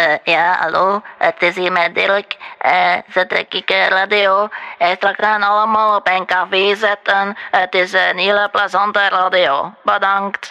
Ja, hallo, het is hier met Dirk. Ze trek ik radio. Straks gaan allemaal op een café zitten. Het is een hele plezante radio. Bedankt.